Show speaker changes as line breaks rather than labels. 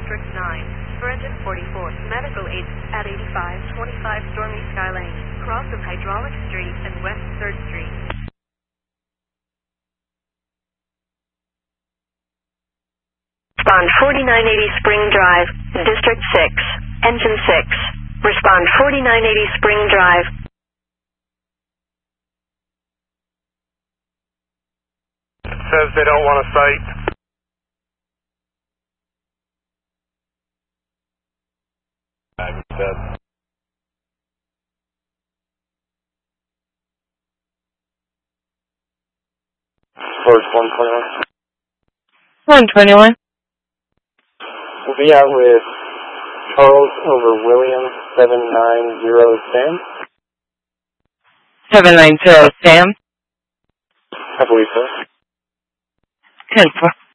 District 9, for engine 44, medical aid at 8525 Stormy Sky Lane, cross of Hydraulic Street and West 3rd Street. Respond 4980 Spring Drive, District 6, engine 6. Respond 4980 Spring Drive.
It says they don't want a site. First 121.
121.
We'll be out with Charles over William 790 Sam.
790 Sam.
I believe so.
10-4.